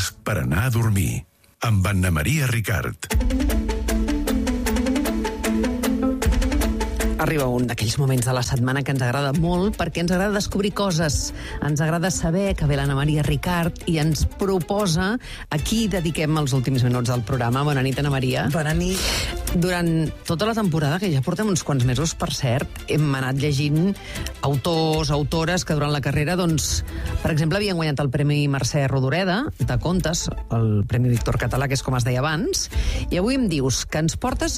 idees per anar a dormir. Amb Anna Maria Ricard. Arriba un d'aquells moments de la setmana que ens agrada molt perquè ens agrada descobrir coses, ens agrada saber que ve l'Anna Maria Ricard i ens proposa a qui dediquem els últims minuts del programa. Bona nit, Anna Maria. Bona nit. Durant tota la temporada, que ja portem uns quants mesos, per cert, hem anat llegint autors, autores que durant la carrera, doncs, per exemple, havien guanyat el Premi Mercè Rodoreda de contes, el Premi Víctor Català, que és com es deia abans, i avui em dius que ens portes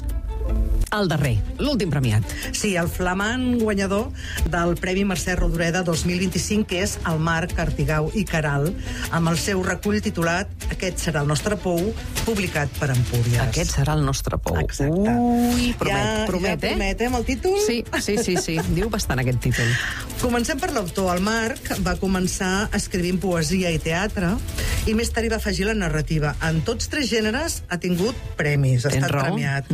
el darrer, l'últim premiat. Sí, el flamant guanyador del Premi Mercè Rodoreda 2025, que és el Marc Artigau i Caral, amb el seu recull titulat Aquest serà el nostre pou, publicat per Empúries. Aquest serà el nostre pou. Exacte. Ui, promet, promet, amb el títol? Sí. Diu bastant aquest títol. Comencem per l'autor. El Marc va començar escrivint poesia i teatre i més tard hi va afegir la narrativa. En tots tres gèneres ha tingut premis, ha estat premiat.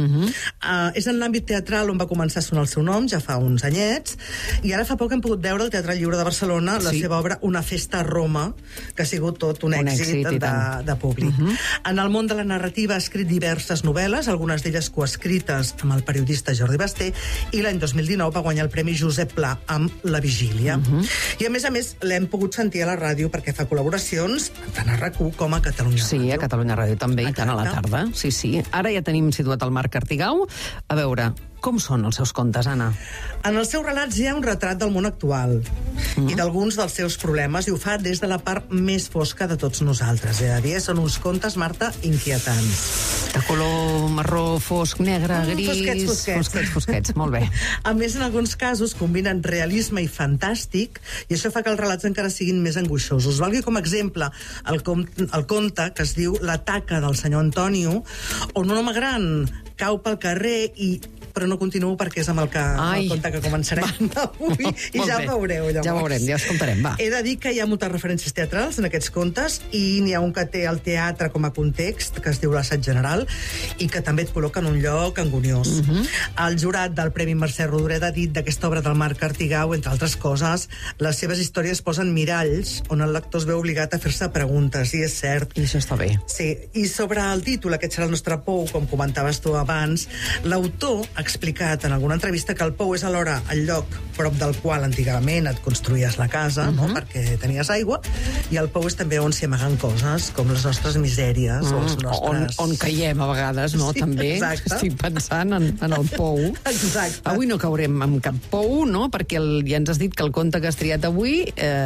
És en l'àmbit teatral on va començar a sonar el seu nom, ja fa uns anyets, i ara fa poc hem pogut veure al Teatre Lliure de Barcelona la seva obra Una festa a Roma, que ha sigut tot un èxit de públic. En el món de la narrativa ha escrit diverses novel·les, algunes d'elles coescrites amb el periodista Jordi Basté, i l'any 2019 va guanyar el Premi Josep Pla amb La Vigília. I a més l'hem pogut sentir a la ràdio perquè fa col·laboracions tant a RAC1 com a Catalunya Ràdio. Sí, a Catalunya Ràdio també, i tant a la tarda. Sí. Ara ja tenim situat el Marc Artigau. A veure, com són els seus contes, Anna? En els seus relats hi ha un retrat del món actual i d'alguns dels seus problemes, i ho fa des de la part més fosca de tots nosaltres. És a dir, són uns contes, Marta, inquietants. De color marró, fosc, negre, gris... Fosquets, molt bé. A més, en alguns casos combinen realisme i fantàstic, i això fa que els relats encara siguin més angoixosos. Valgui com a exemple el conte que es diu La taca del senyor Antonio, on un home gran cau pel carrer però no continuo perquè és amb el conte que començarem avui i ja ho veureu, llavors. Ja ho veurem, ja escoltarem, va. He de dir que hi ha moltes referències teatrals en aquests contes i n'hi ha un que té el teatre com a context, que es diu L'assaig general, i que també et col·loca en un lloc anguniós. El jurat del Premi Mercè Rodoreda ha dit d'aquesta obra del Marc Artigau, entre altres coses, les seves històries posen miralls on el lector es veu obligat a fer-se preguntes, i és cert. I això està bé. Sí, i sobre el títol, Aquest serà el nostre pou, com comentaves tu abans, l'autor ha explicat en alguna entrevista que el pou és alhora el lloc prop del qual antigament et construïes la casa, no? Perquè tenies aigua, i el pou és també on s'hi amaguen coses, com les nostres misèries o els nostres... On caiem a vegades, no? Sí, també exacte. Estic pensant en el pou. Exacte. Avui no caurem amb cap pou, no? Perquè ja ens has dit que el conte que has triat avui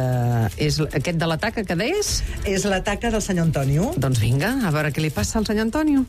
és aquest de la taca, que deies? És la taca del senyor Antonio. Doncs vinga, a veure què li passa al senyor Antonio.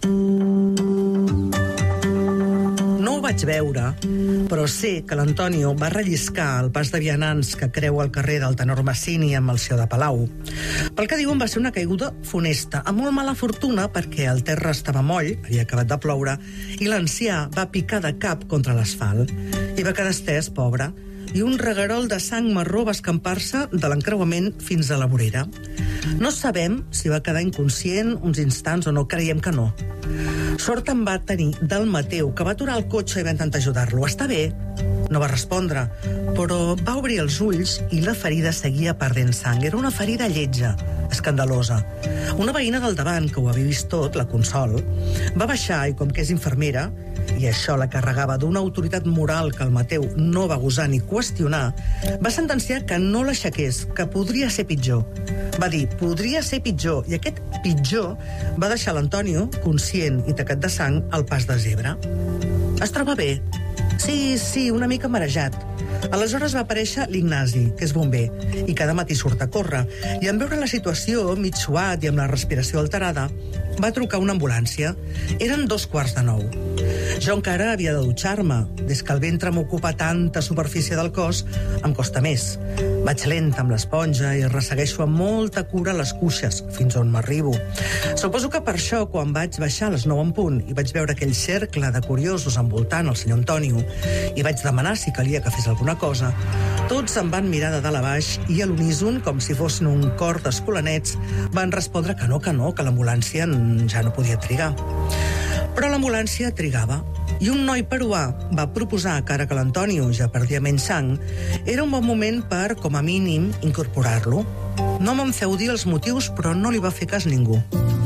No ho vaig veure, però sé que l'Antonio va relliscar el pas de vianants que creua el carrer del tenor Massini amb el Sió de Palau. Pel que diuen va ser una caiguda funesta, amb molt mala fortuna perquè el terra estava moll, havia acabat de ploure, i l'ancià va picar de cap contra l'asfalt. I va quedar estès, pobre, i un reguerol de sang marró va escampar-se de l'encreuament fins a la vorera. No sabem si va quedar inconscient uns instants o no, creiem que no. Sort en va tenir del Mateu, que va aturar el cotxe i va intentar ajudar-lo. Està bé? No va respondre, però va obrir els ulls i la ferida seguia perdent sang. Era una ferida lletja, escandalosa. Una veïna del davant, que ho havia vist tot, la Consol, va baixar i, com que és infermera, i això la carregava d'una autoritat moral que el Mateu no va gosar ni qüestionar, va sentenciar que no l'aixequés, que podria ser pitjor. Va dir, podria ser pitjor, i aquest pitjor va deixar l'Antonio, conscient i tacat de sang, al pas de zebra. Es troba bé? Sí, una mica marejat. Aleshores va aparèixer l'Ignasi, que és bomber, i cada matí surt a córrer, i en veure la situació, mig suat i amb la respiració alterada, va trucar una ambulància. Eren 8:45. Jo encara havia de dutxar-me. Des que el ventre m'ocupa tanta superfície del cos, em costa més. Vaig lenta amb l'esponja i ressegueixo amb molta cura les cuixes, fins on m'arribo. Suposo que per això, quan vaig baixar a les 9 en punt i vaig veure aquell cercle de curiosos envoltant el senyor Antonio i vaig demanar si calia que fes alguna cosa, tots em van mirar de dalt a baix i a l'uníson, com si fossin un cor d'escolanets, van respondre que no, que l'ambulància ja no podia trigar. Però l'ambulància trigava. I un noi peruà va proposar que ara que l'Antonio ja perdia menys sang, era un bon moment per, com a mínim, incorporar-lo. No me'n feu dir els motius, però no li va fer cas ningú.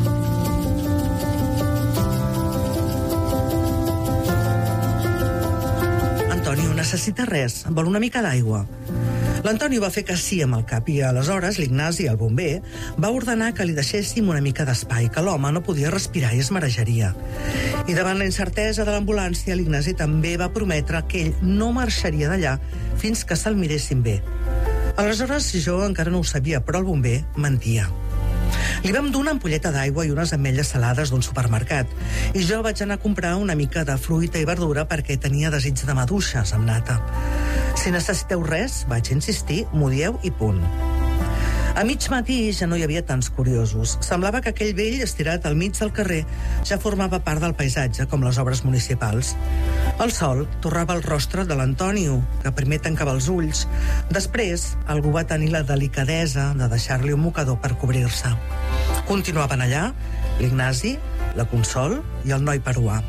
Antonio necessita res, vol una mica d'aigua. L'Antonio va fer que sí amb el cap i aleshores l'Ignasi, el bomber, va ordenar que li deixéssim una mica d'espai, que l'home no podia respirar i es marejaria. I davant la incertesa de l'ambulància, l'Ignasi també va prometre que ell no marxaria d'allà fins que se'l miressin bé. Aleshores jo encara no ho sabia, però el bomber mentia. Li vam donar una ampolleta d'aigua i unes ametlles salades d'un supermercat i jo vaig anar a comprar una mica de fruita i verdura perquè tenia desig de maduixes amb nata. Si necessiteu res, vaig insistir, m'ho dieu i punt. A mig matí ja no hi havia tants curiosos. Semblava que aquell vell estirat al mig del carrer ja formava part del paisatge, com les obres municipals. El sol torrava el rostre de l'Antonio, que primer tancava els ulls. Després, algú va tenir la delicadesa de deixar-li un mocador per cobrir-se. Continuaven allà l'Ignasi, la Consol i el noi peruà.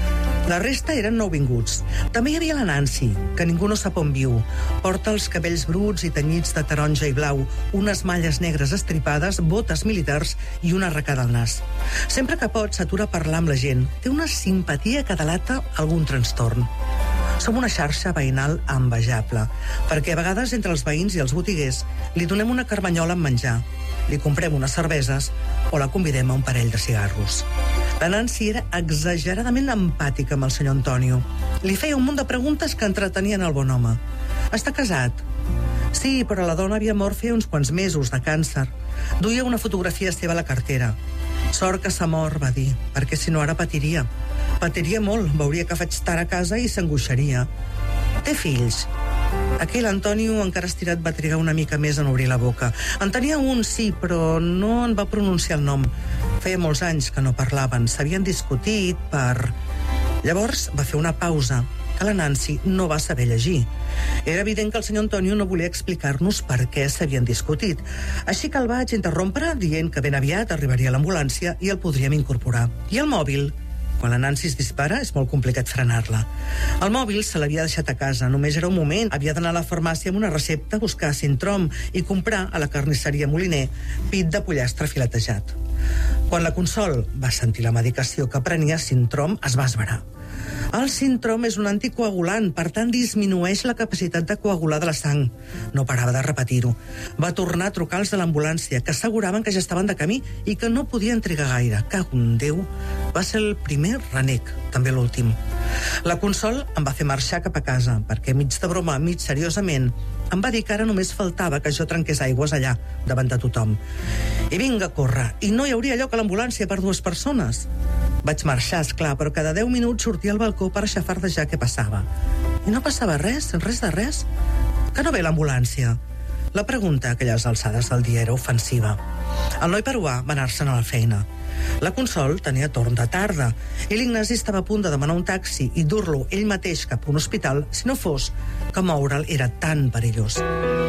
La resta eren nouvinguts. També hi havia la Nancy, que ningú no sap on viu. Porta els cabells bruts i tenyits de taronja i blau, unes malles negres estripades, botes militars i una arracada al nas. Sempre que pot s'atura a parlar amb la gent. Té una simpatia que delata algun trastorn. Som una xarxa veïnal envejable, perquè a vegades entre els veïns i els botiguers li donem una carmanyola amb menjar, li comprem unes cerveses o la convidem a un parell de cigarros. La Nancy era exageradament empàtica amb el senyor Antonio. Li feia un munt de preguntes que entretenien el bon home. Està casat? Sí, però la dona havia mort feia uns quants mesos de càncer. Duia una fotografia seva a la cartera. Sort que s'ha mort, va dir, perquè si no ara patiria. Patiria molt, veuria que faig tard a casa i s'angoixaria. Té fills? Aquell Antonio, encara estirat, va trigar una mica més en obrir la boca. En tenia un, sí, però no en va pronunciar el nom. Feia molts anys que no parlaven. S'havien discutit per... Llavors va fer una pausa, que la Nancy no va saber llegir. Era evident que el senyor Antonio no volia explicar-nos per què s'havien discutit. Així que el vaig interrompre dient que ben aviat arribaria l'ambulància i el podríem incorporar. I el mòbil? Quan la Nancy es dispara és molt complicat frenar-la. El mòbil se l'havia deixat a casa, només era un moment. Havia d'anar a la farmàcia amb una recepta, buscar Sintrom i comprar a la carnisseria Moliner pit de pollastre filetejat. Quan la Consol va sentir la medicació que prenia, Sintrom, es va esverar. El Sintrom és un anticoagulant, per tant disminueix la capacitat de coagular de la sang. No parava de repetir-ho. Va tornar a trucar als de l'ambulància, que asseguraven que ja estaven de camí i que no podien trigar gaire. Cago en Déu. Va ser el primer renec, també l'últim. La Consol em va fer marxar cap a casa, perquè mig de broma, mig seriosament, em va dir que ara només faltava que jo trenqués aigües allà, davant de tothom. I vinga a córrer. I no hi hauria lloc a l'ambulància per 2 persones. Vaig marxar, esclar, però cada 10 minuts sortia al balcó per aixafardejar què passava. I no passava res, res de res. Que no ve l'ambulància? La pregunta a aquelles alçades del dia era ofensiva. El noi peruà va anar-se'n a la feina. La Consol tenia torn de tarda i l'Ignasi estava a punt de demanar un taxi i dur-lo ell mateix cap a un hospital si no fos que moure'l era tan perillós.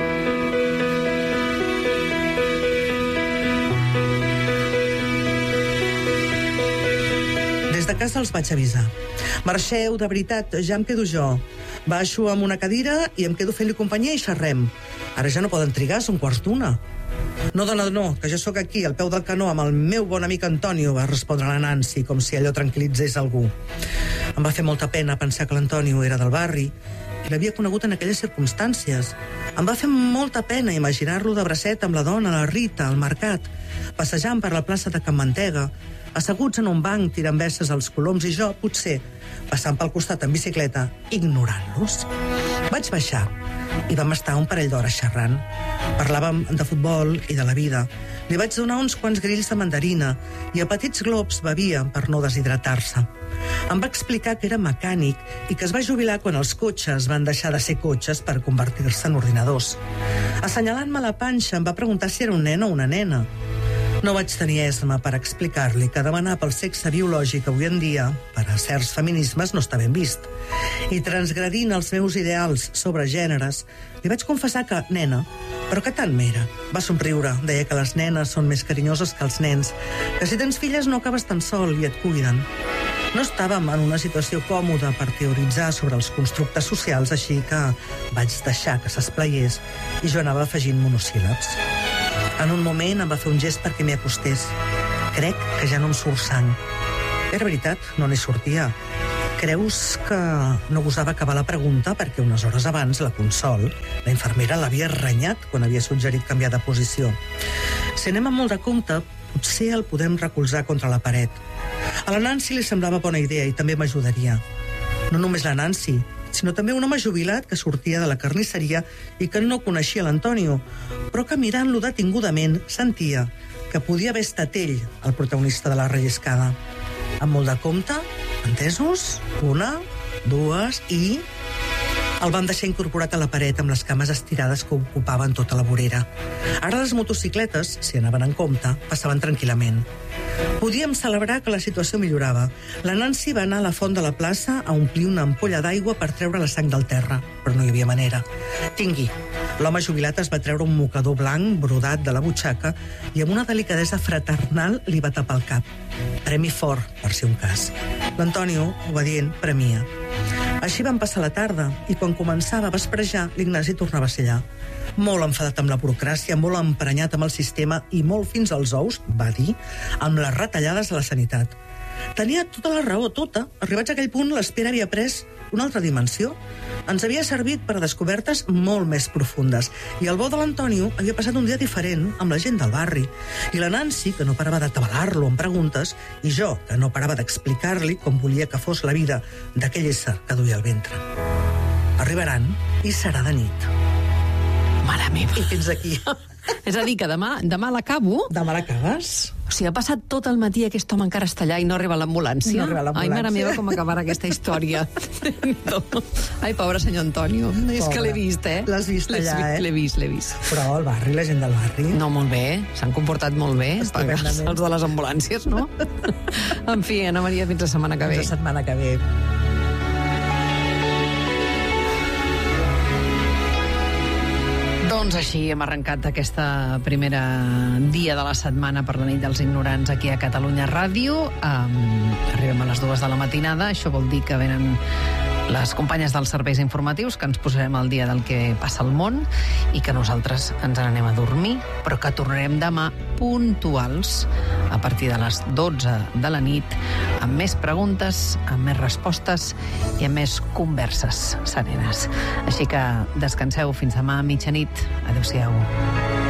Des de casa els vaig avisar. Marxeu, de veritat, ja em quedo jo. Baixo amb una cadira i em quedo fent-li companyia i xerrem. Ara ja no poden trigar, són 1:15. No, dona, no, que jo sóc aquí, al peu del canó, amb el meu bon amic Antonio, va respondre la Nancy, com si allò tranquil·litzés algú. Em va fer molta pena pensar que l'Antonio era del barri i l'havia conegut en aquelles circumstàncies. Em va fer molta pena imaginar-lo de bracet amb la dona, la Rita, al mercat, passejant per la plaça de Can Mantega, asseguts en un banc tirant besses als coloms i jo, potser, passant pel costat en bicicleta, ignorant-los. Vaig baixar i vam estar un parell d'hores xerrant. Parlàvem de futbol i de la vida. Li vaig donar uns quants grills de mandarina i a petits globs bevia per no deshidratar-se. Em va explicar que era mecànic i que es va jubilar quan els cotxes van deixar de ser cotxes per convertir-se en ordinadors. Assenyalant-me la panxa em va preguntar si era un nen o una nena. No vaig tenir esma per explicar-li que demanar pel sexe biològic avui en dia, per a certs feminismes, no està ben vist. I transgredint els meus ideals sobre gèneres, li vaig confessar que nena, però que tant m'era. Va somriure, deia que les nenes són més carinyoses que els nens, que si tens filles no acabes tan sol i et cuiden. No estàvem en una situació còmoda per teoritzar sobre els constructes socials, així que vaig deixar que s'espleiés i jo anava afegint monosíl·labs. En un moment em va fer un gest perquè m'hi acostés. Crec que ja no em surt sang. Era veritat, no n'hi sortia. Creus que no gosava acabar la pregunta perquè unes hores abans la Consol, la infermera, l'havia renyat quan havia suggerit canviar de posició. Si anem amb molt de compte, potser el podem recolzar contra la paret. A la Nancy li semblava bona idea i també m'ajudaria. No només la Nancy, sinó també un home jubilat que sortia de la carnisseria i que no coneixia l'Antonio, però que mirant-lo detingudament sentia que podia haver estat ell el protagonista de la relliscada. Amb molt de compte, entesos? 1, 2 i... El van deixar incorporat a la paret amb les cames estirades que ocupaven tota la vorera. Ara les motocicletes, si anaven en compte, passaven tranquil·lament. Podíem celebrar que la situació millorava. La Nancy va anar a la font de la plaça a omplir una ampolla d'aigua per treure la sang del terra, però no hi havia manera. Tingui. L'home jubilat es va treure un mocador blanc brodat de la butxaca i amb una delicadesa fraternal li va tapar el cap. Premi fort, per si un cas. L'Antonio, obedient, premia. Així van passar la tarda i quan començava a vesprejar, l'Ignasi tornava a ser allà. Molt enfadat amb la burocràcia, molt emprenyat amb el sistema i molt fins als ous, va dir, amb les retallades a la sanitat. Tenia tota la raó, tota. Arribats a aquell punt, l'espera havia pres una altra dimensió. Ens havia servit per a descobertes molt més profundes. I el bo de l'Antonio havia passat un dia diferent amb la gent del barri. I la Nancy, que no parava d'atabalar-lo amb preguntes, i jo, que no parava d'explicar-li com volia que fos la vida d'aquell ésser que duia al ventre. Arribaran i serà de nit. Mare meva. I fins aquí. És a dir, que demà l'acabo. Demà l'acabes? O sigui, ha passat tot el matí aquest home encara està allà i no arriba l'ambulància. No arriba l'ambulància. Ai, mare meva, com acabarà aquesta història. Ai, pobre senyor Antonio. És que l'he vist, eh? L'has vist allà, eh? L'he vist. Però el barri, la gent del barri... No, molt bé. S'han comportat molt bé. Estupendament. Els de les ambulàncies, no? En fi, Anna Maria, fins la setmana que ve. Fins la setmana que ve. Doncs així hem arrencat aquesta primera dia de la setmana per la nit dels ignorants aquí a Catalunya Ràdio. Arribem a les 2 de la matinada, això vol dir que venen les companyes dels serveis informatius, que ens posarem al dia del que passa al món i que nosaltres ens n'anem a dormir, però que tornarem demà puntuals a partir de les 12 de la nit, amb més preguntes, amb més respostes i amb més converses serenes. Així que descanseu fins demà a mitjanit. Adéu-siau.